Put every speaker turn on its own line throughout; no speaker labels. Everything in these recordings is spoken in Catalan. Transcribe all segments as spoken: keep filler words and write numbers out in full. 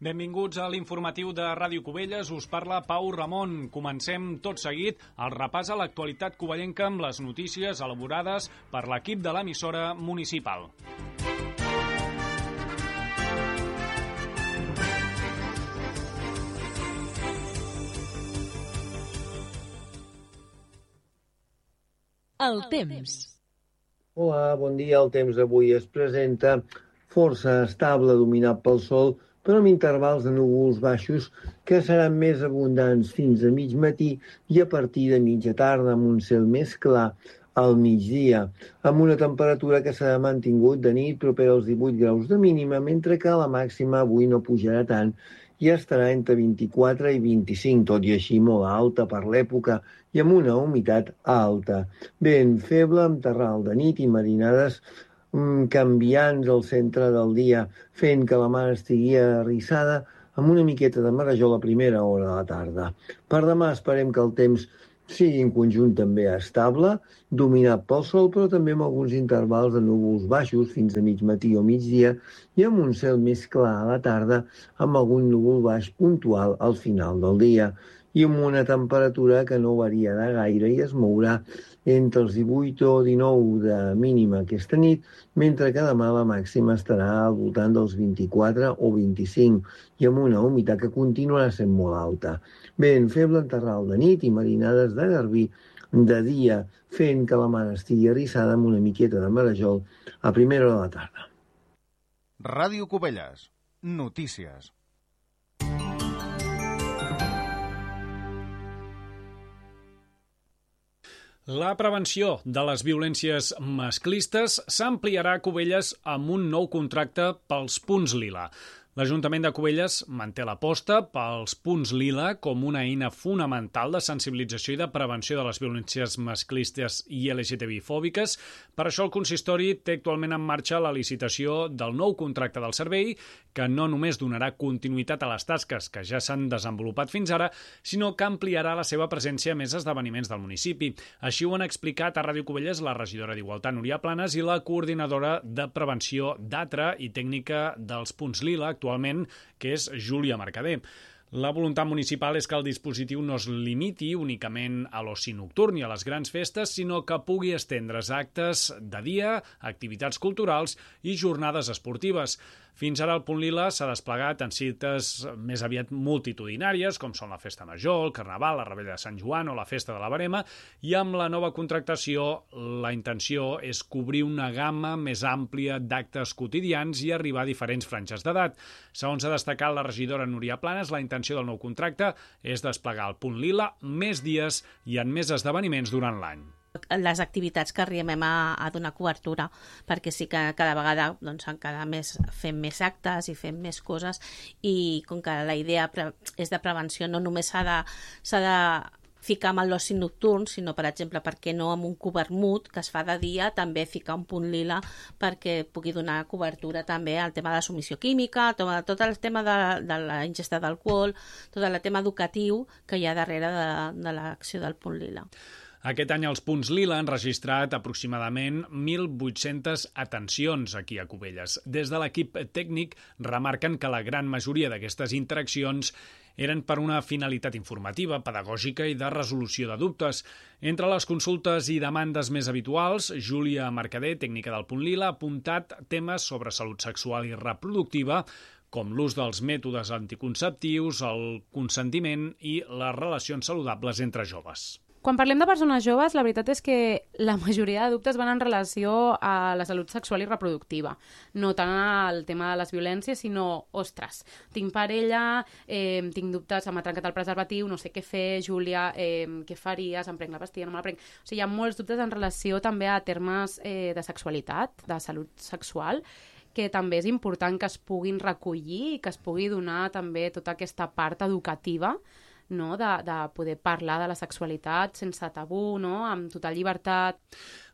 Benvinguts a l'informatiu de Ràdio Cubelles. Us parla Pau Ramon. Comencem tot seguit el repàs a l'actualitat covellenca amb les notícies elaborades per l'equip de l'emissora municipal.
El temps.
Hola, bon dia. El temps d'avui es presenta força estable, dominat pel sol, però amb intervals de núvols baixos que seran més abundants fins a mig matí i a partir de mitja tarda, amb un cel més clar al migdia, amb una temperatura que s'ha mantingut de nit propera als divuit graus de mínima, mentre que la màxima avui no pujarà tant i estarà entre vint-i-quatre i vint-i-cinc, tot i així molt alta per l'època i amb una humitat alta. Vent feble amb terral de nit i marinades canviants al centre del dia, fent que la mar estigui arrissada amb una miqueta de marejol a primera hora de la tarda. Per demà esperem que el temps sigui en conjunt també estable, dominat pel sol, però també amb alguns intervals de núvols baixos fins a mig matí o migdia i amb un cel més clar a la tarda amb algun núvol baix puntual al final del dia i amb una temperatura que no variarà gaire i es mourà entre els divuit o dinou de mínima aquesta nit, mentre que demà la màxima estarà al voltant dels vint-i-quatre o vint-i-cinc i amb una humitat que continuarà sent molt alta. Vent feble en terral de nit i marinades de garbí de dia, fent que la mar estigui arrissada amb una miqueta de marejol a primera hora de la tarda.
Ràdio Cubelles. Notícies.
La prevenció de les violències masclistes s'ampliarà a Cubelles amb un nou contracte pels punts lila. L'Ajuntament de Cubelles manté l'aposta pels punts lila com una eina fonamental de sensibilització i de prevenció de les violències masclistes i L G T B-fòbiques. Per això el consistori té actualment en marxa la licitació del nou contracte del servei, que no només donarà continuïtat a les tasques que ja s'han desenvolupat fins ara, sinó que ampliarà la seva presència a més esdeveniments del municipi. Així ho han explicat a Ràdio Cubelles la regidora d'Igualtat, Núria Planes, i la coordinadora de prevenció d'A T R A i tècnica dels punts lila, actualment, que és Júlia Mercader. La voluntat municipal és que el dispositiu no es limiti únicament a l'oci nocturn i a les grans festes, sinó que pugui estendre's a actes de dia, activitats culturals i jornades esportives. Fins ara el Punt Lila s'ha desplegat en cites més aviat multitudinàries, com són la Festa Major, el Carnaval, la Rebella de Sant Joan o la Festa de la Verema, i amb la nova contractació la intenció és cobrir una gamma més àmplia d'actes quotidians i arribar a diferents franges d'edat. Segons ha destacat la regidora Núria Planes, la intenció del nou contracte és desplegar el Punt Lila més dies i en més esdeveniments durant l'any.
Les activitats que arribem a, a donar cobertura, perquè sí que cada vegada doncs, cada mes fem més actes i fem més coses, i com que la idea és de prevenció, no només s'ha de, s'ha de ficar amb l'oci nocturn, sinó, per exemple, perquè no amb un cobert mut que es fa de dia, també ficar un punt lila perquè pugui donar cobertura també al tema de la submissió química, tot el tema de, de la ingesta d'alcohol, tot el tema educatiu que hi ha darrere de, de l'acció del punt lila.
Aquest any els punts lila han registrat aproximadament mil vuit-centes atencions aquí a Cubelles. Des de l'equip tècnic remarquen que la gran majoria d'aquestes interaccions eren per una finalitat informativa, pedagògica i de resolució de dubtes. Entre les consultes i demandes més habituals, Júlia Mercader, tècnica del Punt Lila, ha apuntat temes sobre salut sexual i reproductiva, com l'ús dels mètodes anticonceptius, el consentiment i les relacions saludables entre joves.
Quan parlem de persones joves, la veritat és que la majoria de dubtes van en relació a la salut sexual i reproductiva. No tant al tema de les violències, sinó, ostres, tinc parella, eh, tinc dubtes, m'ha trencat el preservatiu, no sé què fer, Júlia, eh, què faries, em prenc la pastilla, no me la prenc... O sigui, hi ha molts dubtes en relació també a termes eh, de sexualitat, de salut sexual, que també és important que es puguin recollir i que es pugui donar també tota aquesta part educativa, no? de, de poder parlar de la sexualitat sense tabú, no? Amb total llibertat.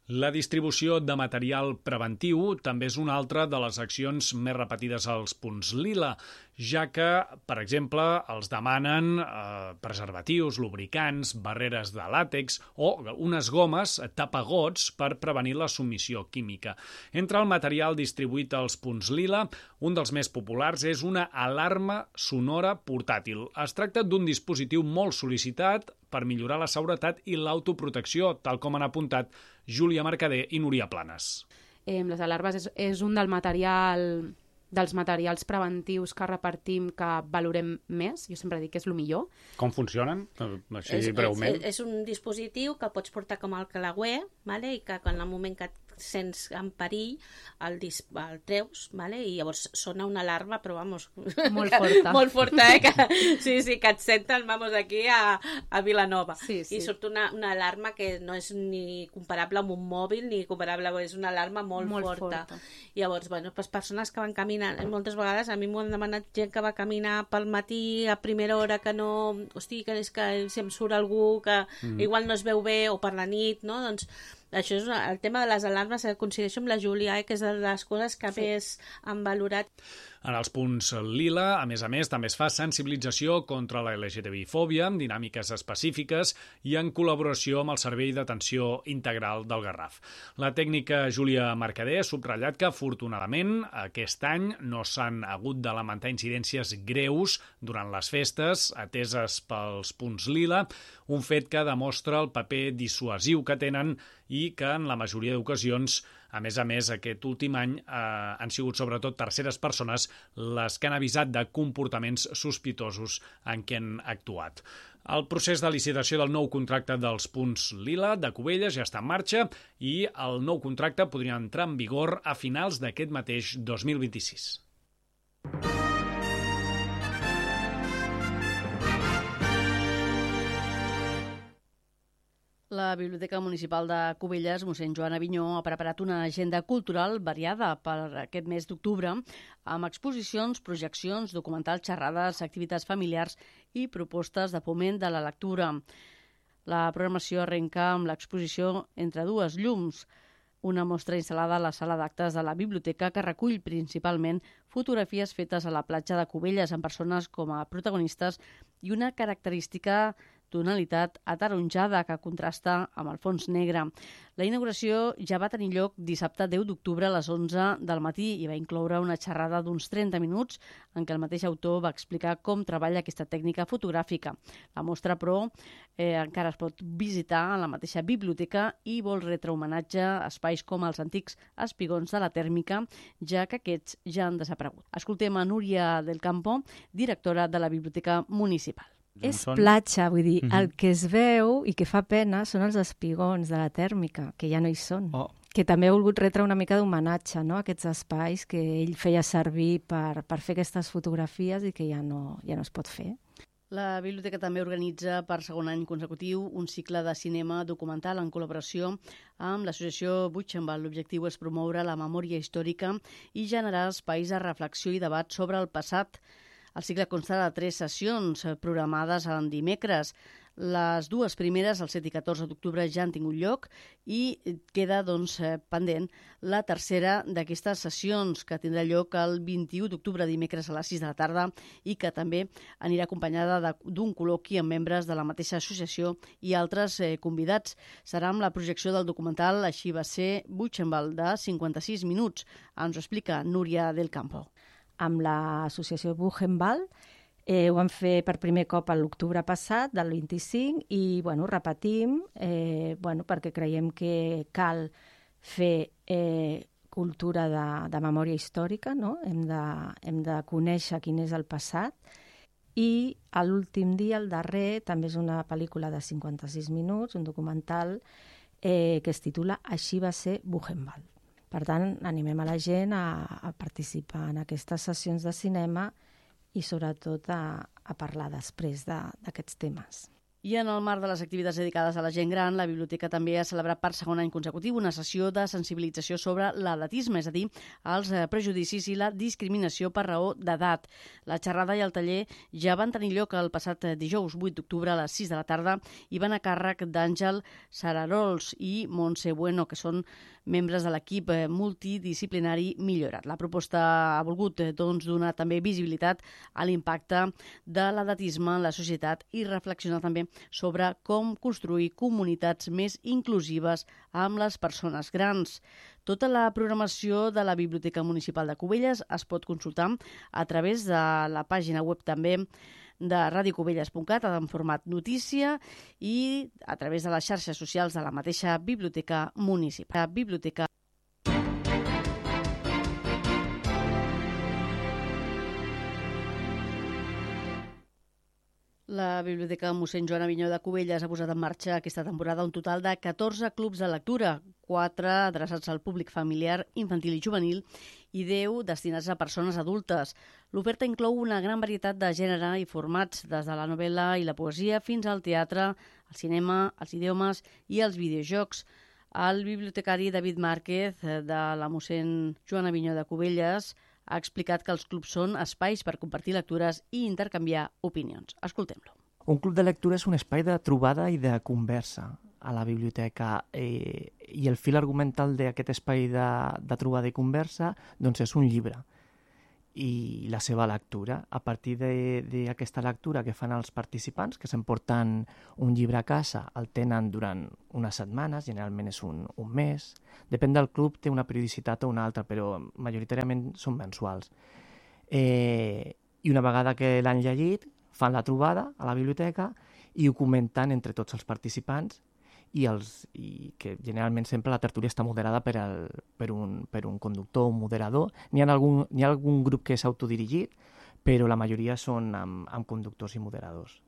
La distribució de material preventiu també és una altra de les accions més repetides als punts lila, ja que, per exemple, els demanen eh, preservatius, lubricants, barreres de làtex o unes gomes tapagots per prevenir la submissió química. Entre el material distribuït als punts lila, un dels més populars és una alarma sonora portàtil. Es tracta d'un dispositiu molt sol·licitat per millorar la seguretat i l'autoprotecció, tal com han apuntat Júlia Mercader i Núria Planes.
Eh, les alarmes és, és un del material, dels materials preventius que repartim que valorem més. Jo sempre dic que és el millor.
Com funcionen? Així
és,
breument.
És, és un dispositiu que pots portar com al calagüer, vale? I que en el moment que et sents en perill el, dis, el treus, vale? I llavors sona una alarma, però vamos...
Molt forta.
Molt forta, eh? Que, sí, sí, que et senten, vamos, aquí a, a Vilanova.
Sí, sí.
I surt una, una alarma que no és ni comparable amb un mòbil, ni comparable, és una alarma molt,
molt
forta.
forta.
I llavors, bueno, pues persones que van caminant, moltes vegades a mi m'ho han demanat gent que va caminar pel matí a primera hora que no... Hosti, que és que si em surt algú que mm. igual no es veu bé, o per la nit, no? Doncs això és una, el tema de les alarmes, que coincideixo amb la Júlia, eh, que és de les coses que sí. més han valorat.
En els punts lila, a més a més, també es fa sensibilització contra la L G T B I-fòbia amb dinàmiques específiques i en col·laboració amb el Servei d'Atenció Integral del Garraf. La tècnica Júlia Mercader ha subratllat que, afortunadament, aquest any no s'han hagut de lamentar incidències greus durant les festes ateses pels punts lila, un fet que demostra el paper dissuasiu que tenen i que, en la majoria d'ocasions, a més a més, aquest últim any eh, han sigut sobretot terceres persones les que han avisat de comportaments sospitosos en què han actuat. El procés de licitació del nou contracte dels punts lila de Cubelles ja està en marxa i el nou contracte podria entrar en vigor a finals d'aquest mateix dos mil vint-i-sis.
La Biblioteca Municipal de Cubelles, mossèn Joan Avinyó, ha preparat una agenda cultural variada per aquest mes d'octubre amb exposicions, projeccions, documentals, xerrades, activitats familiars i propostes de foment de la lectura. La programació arrenca amb l'exposició Entre dues llums, una mostra instal·lada a la sala d'actes de la biblioteca que recull principalment fotografies fetes a la platja de Cubelles amb persones com a protagonistes i una característica tonalitat ataronjada que contrasta amb el fons negre. La inauguració ja va tenir lloc dissabte deu d'octubre a les onze del matí i va incloure una xerrada d'uns trenta minuts en què el mateix autor va explicar com treballa aquesta tècnica fotogràfica. La mostra, però, eh, encara es pot visitar a la mateixa biblioteca i vol retre homenatge a espais com els antics espigons de la tèrmica, ja que aquests ja han desaparegut. Escoltem a Núria del Campo, directora de la Biblioteca Municipal.
És platja, vull dir,
Mhm.
el que es veu i que fa pena són els espigons de la tèrmica, que ja no hi són.
Oh.
Que també ha volgut retre una mica d'homenatge, no?, a aquests espais que ell feia servir per, per fer aquestes fotografies i que ja no, ja no es pot fer.
La biblioteca també organitza per segon any consecutiu un cicle de cinema documental en col·laboració amb l'associació Buchenwald. L'objectiu és promoure la memòria històrica i generar espais de reflexió i debat sobre el passat. El cicle consta de tres sessions programades en dimecres. Les dues primeres, el set i catorze d'octubre, ja han tingut lloc i queda doncs, pendent la tercera d'aquestes sessions, que tindrà lloc el vint-i-u d'octubre, dimecres a les sis de la tarda, i que també anirà acompanyada d'un col·loqui amb membres de la mateixa associació i altres eh, convidats. Serà amb la projecció del documental Així va ser Buchenwald, de cinquanta-sis minuts. Ens ho explica Núria del Campo.
Amb l'associació Buchenwald eh, ho vam fer per primer cop a l'octubre passat, del vint-i-cinc, i bueno, repetim eh, bueno, perquè creiem que cal fer eh, cultura de, de memòria històrica, no? Hem de, hem de conèixer quin és el passat. I l'últim dia, el darrer, també és una pel·lícula de cinquanta-sis minuts, un documental eh, que es titula Així va ser Buchenwald. Per tant, animem a la gent a, a participar en aquestes sessions de cinema i sobretot a, a parlar després d'aquests temes.
I en el marc de les activitats dedicades a la gent gran, la biblioteca també ha celebrat per segon any consecutiu una sessió de sensibilització sobre l'edatisme, és a dir, els prejudicis i la discriminació per raó d'edat. La xerrada i el taller ja van tenir lloc el passat dijous vuit d'octubre a les sis de la tarda i van a càrrec d'Àngel Sararols i Montse Bueno, que són membres de l'equip multidisciplinari Millorat. La proposta ha volgut doncs, donar també visibilitat a l'impacte de l'edatisme en la societat i reflexionar també sobre com construir comunitats més inclusives amb les persones grans. Tota la programació de la Biblioteca Municipal de Cubelles es pot consultar a través de la pàgina web també de radio cubelles punt cat en format notícia i a través de les xarxes socials de la mateixa Biblioteca Municipal. Biblioteca La Biblioteca mossèn Joan Avinyó de Cubelles ha posat en marxa aquesta temporada un total de catorze clubs de lectura, quatre adreçats al públic familiar, infantil i juvenil i deu destinats a persones adultes. L'oferta inclou una gran varietat de gènere i formats, des de la novel·la i la poesia fins al teatre, el cinema, els idiomes i els videojocs. El bibliotecari David Márquez, de la mossèn Joan Avinyó de Cubelles, ha explicat que els clubs són espais per compartir lectures i intercanviar opinions. Escoltem-lo.
Un club de lectura és un espai de trobada i de conversa a la biblioteca eh, i el fil argumental d'aquest espai de, de trobada i conversa doncs és un llibre i la seva lectura. A partir d'aquesta lectura que fan els participants, que s'emporten un llibre a casa, el tenen durant unes setmanes, generalment és un, un mes, depèn del club, té una periodicitat o una altra, però majoritàriament són mensuals. Eh, I una vegada que l'han llegit, fan la trobada a la biblioteca i ho comenten entre tots els participants i, els, i que generalment sempre la tertúlia està moderada per, el, per, un, per un conductor, un moderador. N'hi ha algun, n'hi ha algun grup que és autodirigit, però la majoria són amb, amb conductors i moderadors.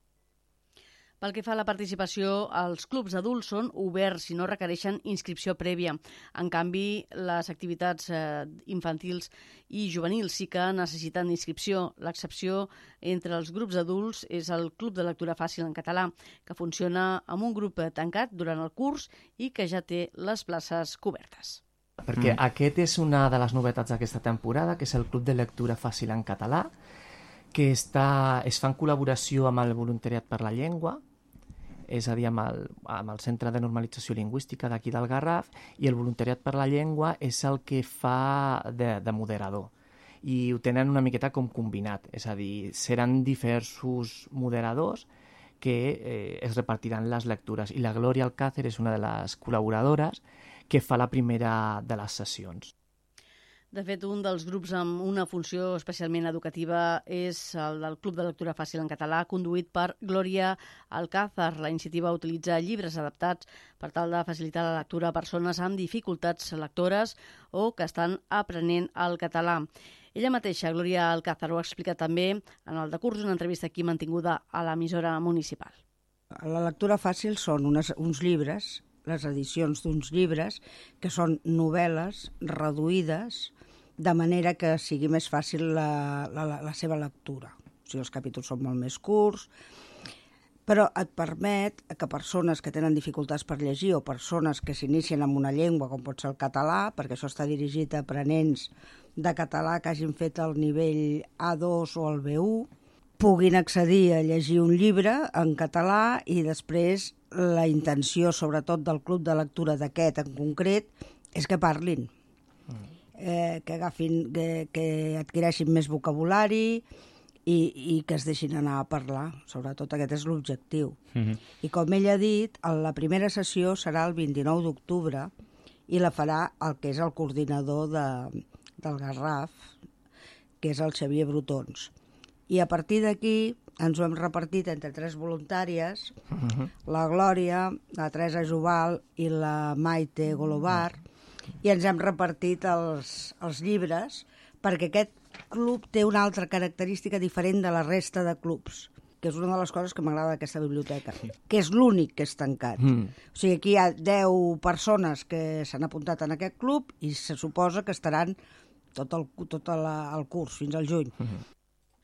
Pel que fa a la participació, els clubs adults són oberts i no requereixen inscripció prèvia. En canvi, les activitats eh, infantils i juvenils sí que necessiten inscripció. L'excepció entre els grups adults és el Club de Lectura Fàcil en Català, que funciona amb un grup tancat durant el curs i que ja té les places cobertes.
Perquè mm. aquest és una de les novetats d'aquesta temporada, que és el Club de Lectura Fàcil en Català, que està, es fa en col·laboració amb el Voluntariat per la Llengua, és a dir, amb el, amb el Centre de Normalització Lingüística d'aquí del Garraf, i el Voluntariat per la Llengua és el que fa de, de moderador. I ho tenen una miqueta com combinat, és a dir, seran diversos moderadors que eh, es repartiran les lectures. I la Glòria Alcácer és una de les col·laboradores que fa la primera de les sessions.
De fet, un dels grups amb una funció especialment educativa és el del Club de Lectura Fàcil en Català, conduït per Glòria Alcázar. La iniciativa utilitza llibres adaptats per tal de facilitar la lectura a persones amb dificultats lectores o que estan aprenent el català. Ella mateixa, Glòria Alcázar, ho ha explicat també en el decurs d'una entrevista aquí mantinguda a l'emissora municipal.
La lectura fàcil són unes, uns llibres, les edicions d'uns llibres, que són novel·les reduïdes, de manera que sigui més fàcil la, la, la seva lectura. O sigui, els capítols són molt més curts, però et permet que persones que tenen dificultats per llegir o persones que s'inicien amb una llengua, com pot ser el català, perquè això està dirigit a aprenents de català que hagin fet el nivell A dos o el B u, puguin accedir a llegir un llibre en català i després la intenció, sobretot del club de lectura d'aquest en concret, és que parlin. Mm. Eh, que agafin, que, que adquireixin més vocabulari i, i que es deixin anar a parlar. Sobretot aquest és l'objectiu. Mm-hmm. I com ell ha dit, la primera sessió serà el vint-i-nou d'octubre i la farà el que és el coordinador de, del Garraf, que és el Xavier Brutons. I a partir d'aquí ens ho hem repartit entre tres voluntàries, mm-hmm. la Glòria, la Teresa Jubal i la Maite Golobar, mm-hmm. i ens hem repartit els, els llibres perquè aquest club té una altra característica diferent de la resta de clubs, que és una de les coses que m'agrada d'aquesta biblioteca, que és l'únic que és tancat. Mm. O sigui, aquí hi ha deu persones que s'han apuntat en aquest club i se suposa que estaran tot el, tot la, el curs, fins al juny. Mm-hmm.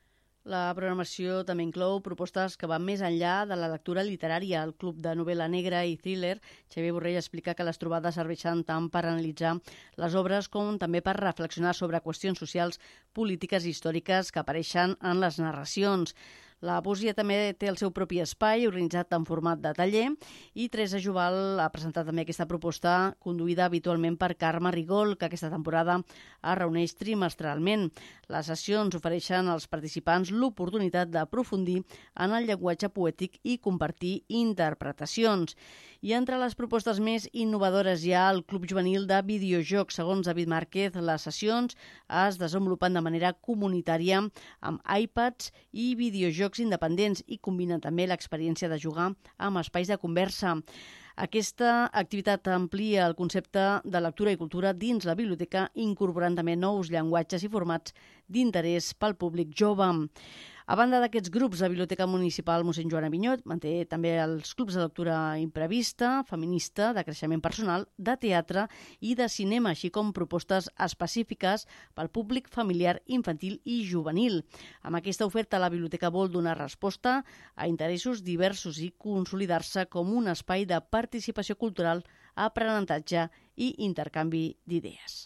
La programació també inclou propostes que van més enllà de la lectura literària. El Club de Novel·la Negra i Thriller, Xavier Borrell, explica que les trobades serveixen tant per analitzar les obres com també per reflexionar sobre qüestions socials, polítiques i històriques que apareixen en les narracions. La poesia també té el seu propi espai, organitzat en format de taller, i Teresa Jubal ha presentat també aquesta proposta conduïda habitualment per Carme Rigol, que aquesta temporada es reuneix trimestralment. Les sessions ofereixen als participants l'oportunitat d'aprofundir en el llenguatge poètic i compartir interpretacions. I entre les propostes més innovadores hi ha el Club Juvenil de Videojocs. Segons David Márquez, les sessions es desenvolupen de manera comunitària amb iPads i videojocs independents i combinen també l'experiència de jugar amb espais de conversa. Aquesta activitat amplia el concepte de lectura i cultura dins la biblioteca, incorporant també nous llenguatges i formats d'interès pel públic jove. A banda d'aquests grups, la Biblioteca Municipal mossèn Joan Avinyó manté també els clubs de lectura imprevista, feminista, de creixement personal, de teatre i de cinema, així com propostes específiques pel públic familiar, infantil i juvenil. Amb aquesta oferta, la biblioteca vol donar resposta a interessos diversos i consolidar-se com un espai de participació cultural, aprenentatge i intercanvi d'idees.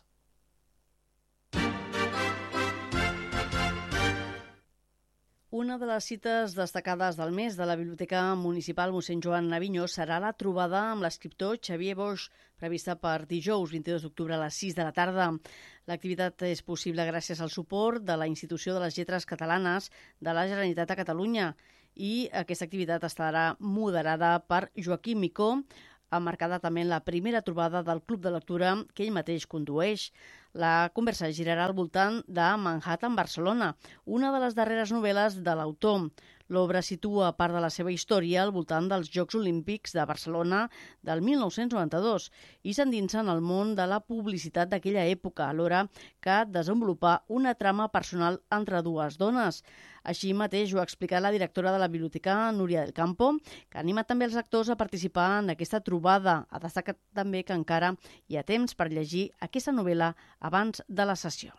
Una de les cites destacades del mes de la Biblioteca Municipal mossèn Joan Avinyó serà la trobada amb l'escriptor Xavier Boix, prevista per dijous vint-i-dos d'octubre a les sis de la tarda. L'activitat és possible gràcies al suport de la Institució de les Lletres Catalanes de la Generalitat de Catalunya i aquesta activitat estarà moderada per Joaquim Micó, emmarcada també en la primera trobada del Club de Lectura que ell mateix condueix. La conversa girarà al voltant de Manhattan, Barcelona, una de les darreres novel·les de l'autor. L'obra situa part de la seva història al voltant dels Jocs Olímpics de Barcelona del mil nou-cents noranta-dos i s'endinsa en el món de la publicitat d'aquella època, alhora que desenvolupar una trama personal entre dues dones. Així mateix ho ha explicat la directora de la biblioteca, Núria del Campo, que anima també els actors a participar en aquesta trobada. Ha destacat també que encara hi ha temps per llegir aquesta novel·la abans de la sessió.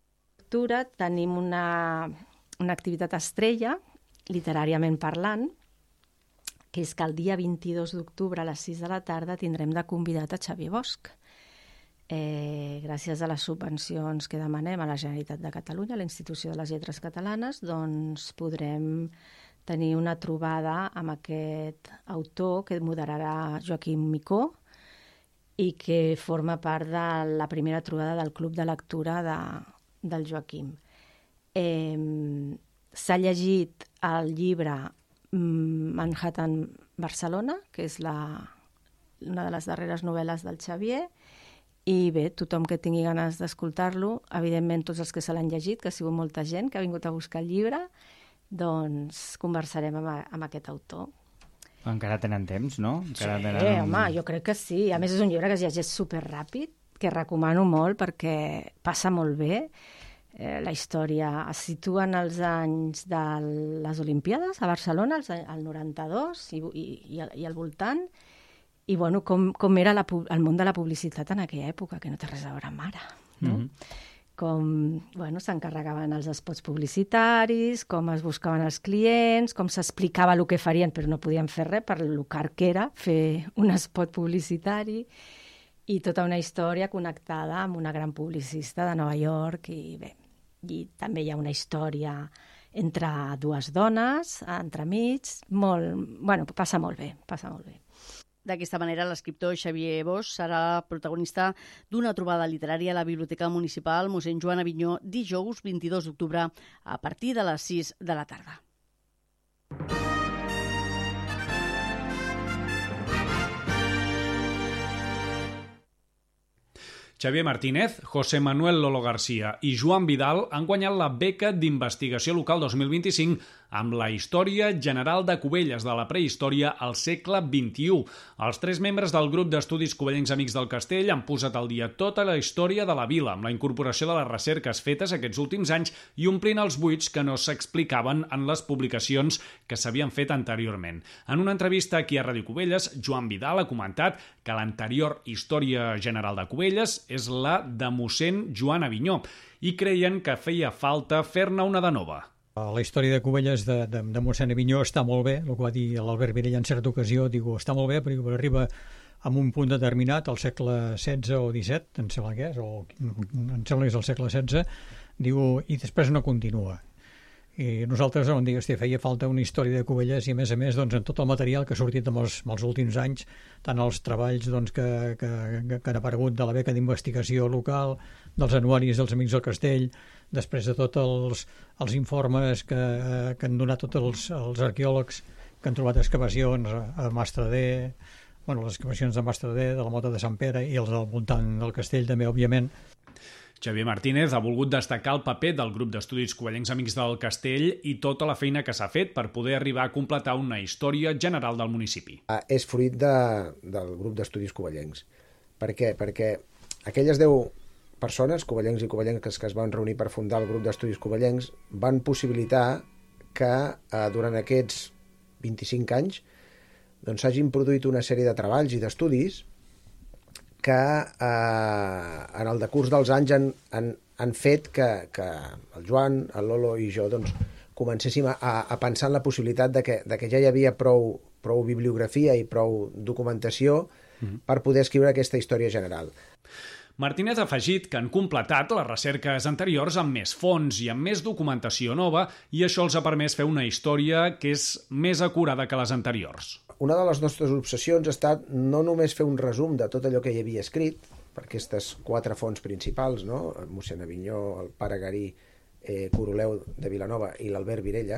Tenim una, una activitat estrella, literàriament parlant, que és que el dia vint-i-dos d'octubre a les sis de la tarda tindrem de convidat a Xavier Bosch. Eh, gràcies a les subvencions que demanem a la Generalitat de Catalunya, a la Institució de les Lletres Catalanes, doncs podrem tenir una trobada amb aquest autor que moderarà Joaquim Micó i que forma part de la primera trobada del Club de Lectura de, del Joaquim. Eh, S'ha llegit el llibre Manhattan, Barcelona, que és la, una de les darreres novel·les del Xavier, i bé, tothom que tingui ganes d'escoltar-lo, evidentment tots els que se l'han llegit, que ha sigut molta gent que ha vingut a buscar el llibre, doncs conversarem amb, amb aquest autor.
Encara tenen temps, no? Encara
sí,
tenen...
home, jo crec que sí. A més, és un llibre que es llegeix superràpid, que recomano molt perquè passa molt bé. Eh, la història es situa en els anys de les Olimpíades a Barcelona, al noranta-dos i, i, i, al, i al voltant, i bueno, com, com era la, el món de la publicitat en aquella època, que no té res a veure amb ara. No? Mm-hmm. Com bueno, s'encarregaven els spots publicitaris, com es buscaven els clients, com s'explicava el que farien, però no podien fer res per lo car que era fer un spot publicitari, i tota una història connectada amb una gran publicista de Nova York, i bé, i també hi ha una història entre dues dones, entremig, molt, bueno, passa molt bé, passa molt bé.
D'aquesta manera, l'escriptor Xavier Bosch serà protagonista d'una trobada literària a la Biblioteca Municipal mossèn Joan Avinyó dijous vint-i-dos d'octubre a partir de les sis de la tarda.
Xavier Martínez, José Manuel Lolo García i Joan Vidal han guanyat la beca d'investigació local dos mil vint-i-cinc amb la història general de Cubelles de la prehistòria al segle vint-i-u. Els tres membres del grup d'estudis Covellencs Amics del Castell han posat al dia tota la història de la vila amb la incorporació de les recerques fetes aquests últims anys i omplint els buits que no s'explicaven en les publicacions que s'havien fet anteriorment. En una entrevista aquí a Ràdio Cubelles, Joan Vidal ha comentat que l'anterior història general de Cubelles és la de mossèn Joan Avinyó i creien que feia falta fer-ne una de nova.
La història de Cubelles de, de, de mossèn Avinyó està molt bé, el que va dir l'Albert Virella en certa ocasió, diu, està molt bé, però arriba a un punt determinat, al segle setze o disset, em sembla que és, o em sembla que és el segle setze, diu, i després no continua. I nosaltres vam dir, hòstia, feia falta una història de Cubelles i, a més a més, doncs, en tot el material que ha sortit en els, en els últims anys, tant els treballs doncs, que, que, que han aparegut de la beca d'investigació local, dels anuaris dels Amics del Castell, després de tots els, els informes que, que han donat tots els, els arqueòlegs que han trobat excavacions a, a Mastradé, bueno, les excavacions de Mastradé, de la Mota de Sant Pere i els del voltant del castell també, òbviament.
Xavier Martínez ha volgut destacar el paper del grup d'estudis covellencs Amics del Castell i tota la feina que s'ha fet per poder arribar a completar una història general del municipi.
És fruit de, del grup d'estudis covellencs. Per què? Perquè aquelles deu persones, covellencs i covellenques, que es van reunir per fundar el grup d'estudis covellencs, van possibilitar que eh, durant aquests vint-i-cinc anys doncs, s'hagin produït una sèrie de treballs i d'estudis que eh, en el decurs dels anys han, han, han fet que, que el Joan, el Lolo i jo doncs, comencéssim a, a pensar en la possibilitat de que, de que ja hi havia prou, prou bibliografia i prou documentació mm-hmm. per poder escriure aquesta història general.
Martínez ha afegit que han completat les recerques anteriors amb més fons i amb més documentació nova i això els ha permès fer una història que és més acurada que les anteriors.
Una de les nostres obsessions ha estat no només fer un resum de tot allò que hi havia escrit, per aquestes quatre fonts principals, no? Mossèn Avinyó, el Pare Garí, eh, Coroleu de Vilanova i l'Albert Virella,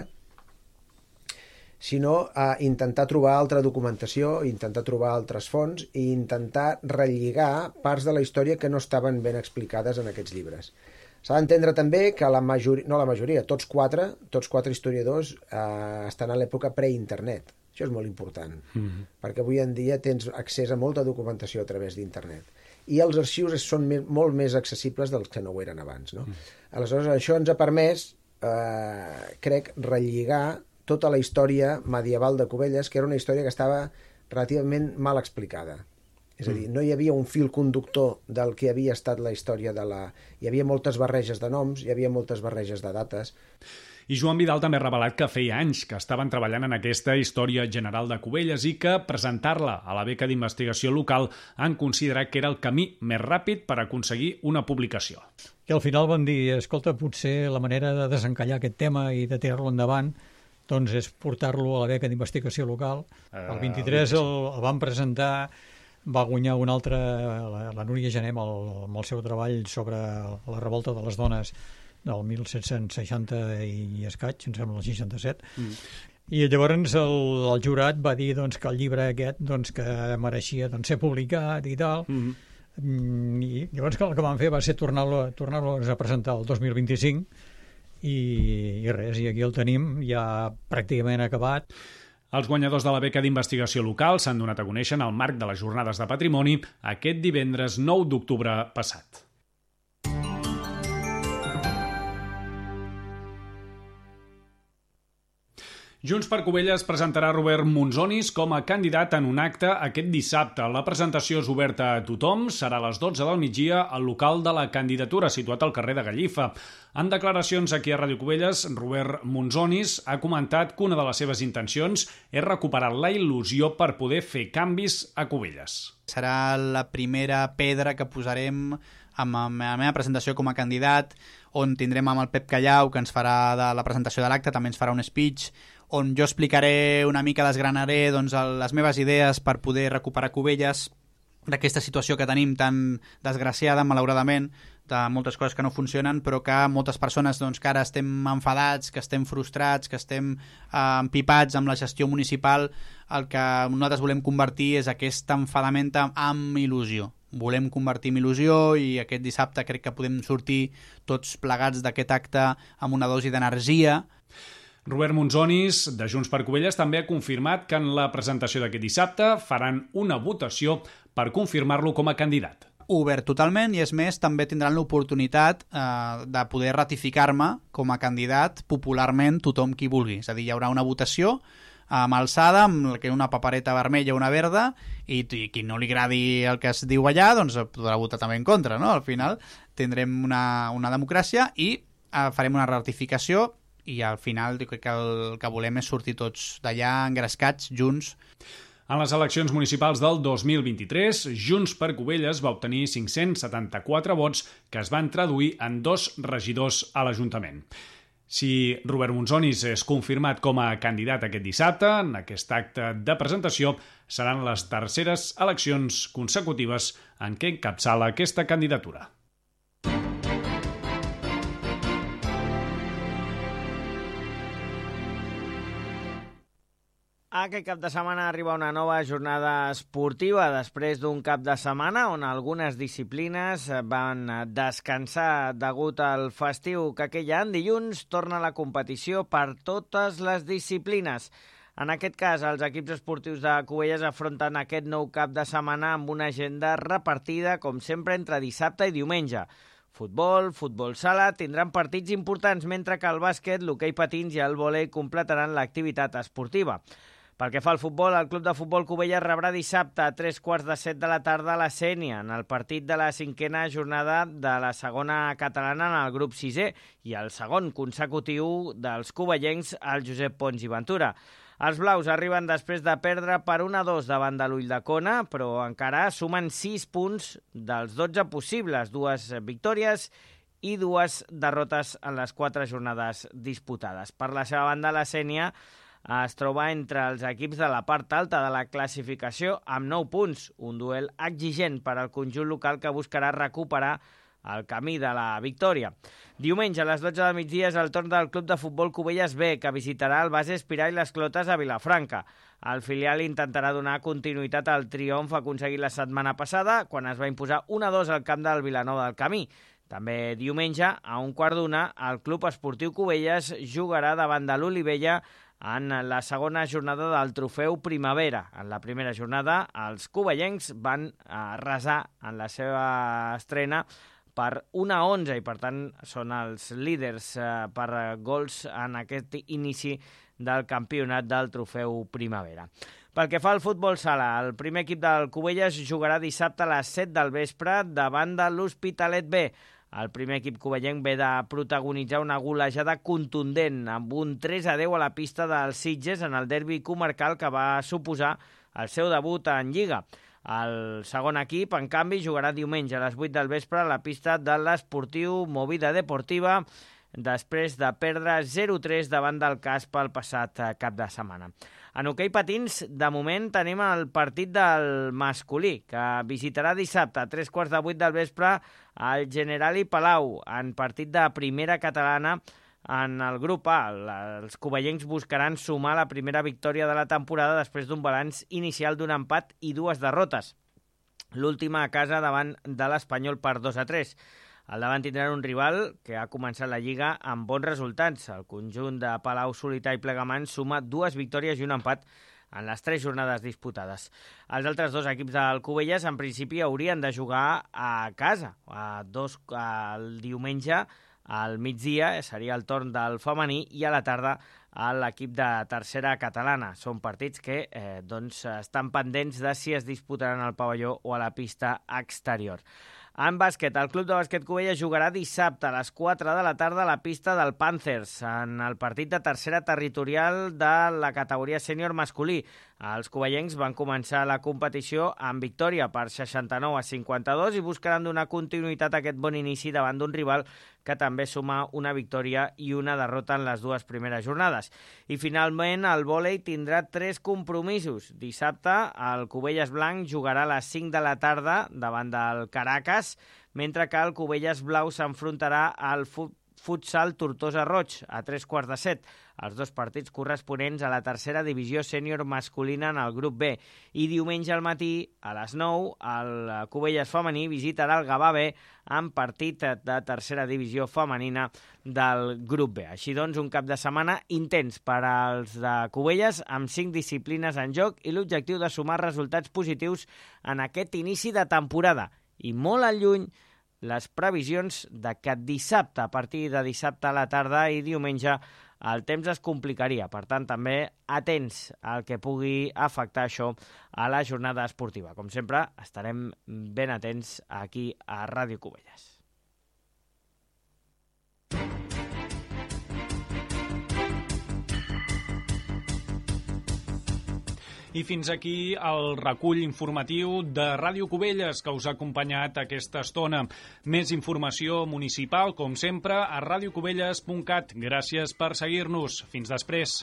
sinó a intentar trobar altra documentació, intentar trobar altres fonts i intentar relligar parts de la història que no estaven ben explicades en aquests llibres. S'ha d'entendre també que la majoria, no la majoria, tots quatre, tots quatre historiadors eh, estan a l'època pre-internet. Això és molt important, mm-hmm. perquè avui en dia tens accés a molta documentació a través d'internet. I els arxius són més, molt més accessibles dels que no ho eren abans. No? Mm. Aleshores, això ens ha permès, eh, crec, relligar tota la història medieval de Cubelles, que era una història que estava relativament mal explicada. És a dir, no hi havia un fil conductor del que havia estat la història de la... Hi havia moltes barreges de noms, hi havia moltes barreges de dates.
I Joan Vidal també ha revelat que feia anys que estaven treballant en aquesta història general de Cubelles i que presentar-la a la beca d'investigació local han considerat que era el camí més ràpid per aconseguir una publicació.
I al final van dir, escolta, potser la manera de desencallar aquest tema i de tirar-lo endavant doncs és portar-lo a la beca d'investigació local. El vint-i-tres el, el van presentar, va guanyar un altre, la, la Núria Gené, amb el, amb el seu treball sobre la revolta de les dones del mil set-cents seixanta i escaig, em sembla el seixanta-set, mm. i llavors el, el jurat va dir doncs, que el llibre aquest doncs, que mereixia doncs, ser publicat i tal, mm-hmm. i llavors el que van fer va ser tornar-lo tornar-lo a presentar el dos mil vint-i-cinc i, i res, i aquí el tenim ja pràcticament acabat.
Els guanyadors de la beca d'investigació local s'han donat a conèixer en el marc de les Jornades de Patrimoni aquest divendres nou d'octubre passat. Junts per Cubelles presentarà Robert Monzonis com a candidat en un acte aquest dissabte. La presentació és oberta a tothom, serà a les dotze del migdia al local de la candidatura, situat al carrer de Gallifa. En declaracions aquí a Ràdio Cubelles, Robert Monzonis ha comentat que una de les seves intencions és recuperar la il·lusió per poder fer canvis a Cubelles.
Serà la primera pedra que posarem amb la meva presentació com a candidat, on tindrem amb el Pep Callau, que ens farà de la presentació de l'acte, també ens farà un speech, on jo explicaré una mica, desgranaré doncs, les meves idees per poder recuperar Cubelles d'aquesta situació que tenim tan desgraciada, malauradament, de moltes coses que no funcionen, però que moltes persones doncs, que ara estem enfadats, que estem frustrats, que estem eh, empipats amb la gestió municipal, el que nosaltres volem convertir és aquest enfadament amb il·lusió. Volem convertir en il·lusió i aquest dissabte crec que podem sortir tots plegats d'aquest acte amb una dosi d'energia.
Robert Monzonis, de Junts per Cubelles, també ha confirmat que en la presentació d'aquest dissabte faran una votació per confirmar-lo com a candidat.
Obert totalment, i és més, també tindran l'oportunitat eh, de poder ratificar-me com a candidat popularment tothom qui vulgui. És a dir, hi haurà una votació amb alçada, amb una papereta vermella o una verda, i, i qui no li agradi el que es diu allà, doncs podrà votar també en contra, no? Al final tindrem una, una democràcia i eh, farem una ratificació i al final crec que el que volem és sortir tots d'allà engrescats, junts.
En les eleccions municipals del dos mil vint-i-tres, Junts per Cubelles va obtenir cinc-cents setanta-quatre vots que es van traduir en dos regidors a l'Ajuntament. Si Robert Monzonis és confirmat com a candidat aquest dissabte, en aquest acte de presentació seran les terceres eleccions consecutives en què encapçala aquesta candidatura.
Aquest cap de setmana arriba una nova jornada esportiva després d'un cap de setmana on algunes disciplines van descansar degut al festiu que aquell any. Dilluns torna la competició per totes les disciplines. En aquest cas, els equips esportius de Cubelles afronten aquest nou cap de setmana amb una agenda repartida, com sempre, entre dissabte i diumenge. Futbol, futbol sala, tindran partits importants, mentre que el bàsquet, l'hoquei patins i el vòlei completaran l'activitat esportiva. Pel que fa al futbol, el Club de Futbol Cubelles rebrà dissabte a tres quarts de set de la tarda a la Sénia, en el partit de la cinquena jornada de la segona catalana en el grup sisè i el segon consecutiu dels cubellencs, el Josep Pons i Ventura. Els blaus arriben després de perdre per un a dos davant de l'Ulldecona, però encara sumen sis punts dels dotze possibles, dues victòries i dues derrotes en les quatre jornades disputades. Per la seva banda, la Sénia es troba entre els equips de la part alta de la classificació amb nou punts, un duel exigent per al conjunt local que buscarà recuperar el camí de la victòria. Diumenge a les dotze del migdia és el torn del Club de Futbol Cubelles B, que visitarà el Base Espirà i les Clotes a Vilafranca. El filial intentarà donar continuïtat al triomf aconseguit la setmana passada, quan es va imposar un a dos al camp del Vilanova del Camí. També diumenge, a un quart d'una, el Club Esportiu Cubelles jugarà davant de l'Olivella en la segona jornada del Trofeu Primavera. En la primera jornada, els cubellencs van arrasar en la seva estrena per un a onze i, per tant, són els líders per gols en aquest inici del campionat del Trofeu Primavera. Pel que fa al futbol sala, el primer equip del Cubelles jugarà dissabte a les set del vespre davant de l'Hospitalet B. El primer equip cubellenc ve de protagonitzar una golejada contundent amb un tres a deu a la pista dels Sitges en el derbi comarcal que va suposar el seu debut en Lliga. El segon equip, en canvi, jugarà diumenge a les vuit del vespre a la pista de l'Esportiu Movida Deportiva després de perdre zero a tres davant del Casp el passat cap de setmana. En hoquei patins, de moment, tenim el partit del masculí, que visitarà dissabte a tres quarts de vuit del vespre al Generali Palau, en partit de primera catalana en el grup A. Els cubellencs buscaran sumar la primera victòria de la temporada després d'un balanç inicial d'un empat i dues derrotes. L'última a casa davant de l'Espanyol per dos a tres. Al davant tindran un rival que ha començat la Lliga amb bons resultats. El conjunt de Palau, Solità i Plegamans suma dues victòries i un empat en les tres jornades disputades. Els altres dos equips del Cubelles, en principi, haurien de jugar a casa. A dos, el diumenge, al migdia, seria el torn del femení, i a la tarda a l'equip de tercera catalana. Són partits que eh, doncs, estan pendents de si es disputaran al pavelló o a la pista exterior. En bàsquet, el Club de Bàsquet Cubelles jugarà dissabte a les quatre de la tarda a la pista del Panthers, en el partit de tercera territorial de la categoria sènior masculí. Els cubellencs van començar la competició amb victòria per seixanta-nou a cinquanta-dos i buscaran donar continuïtat a aquest bon inici davant d'un rival que també suma una victòria i una derrota en les dues primeres jornades. I finalment, el vòlei tindrà tres compromisos. Dissabte, el Cubelles Blanc jugarà a les cinc de la tarda davant del Caracas, mentre que el Cubelles Blau s'enfrontarà al futsal Tortosa Roig a tres quarts de set. Els dos partits corresponents a la tercera divisió sènior masculina en el grup B. I diumenge al matí, a les nou, el Cubelles femení visitarà el Gavà B en partit de tercera divisió femenina del grup B. Així doncs, un cap de setmana intens per als de Cubelles, amb cinc disciplines en joc i l'objectiu de sumar resultats positius en aquest inici de temporada. I molt al lluny les previsions de que dissabte, a partir de dissabte a la tarda i diumenge, el temps es complicaria. Per tant, també atents al que pugui afectar això a la jornada esportiva. Com sempre, estarem ben atents aquí a Ràdio Cubelles.
I fins aquí el recull informatiu de Ràdio Cubelles que us ha acompanyat aquesta estona. Més informació municipal, com sempre, a radiocubelles punt cat. Gràcies per seguir-nos. Fins després.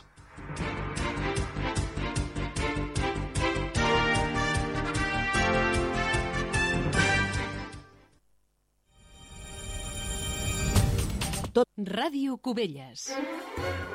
Ràdio Cubelles.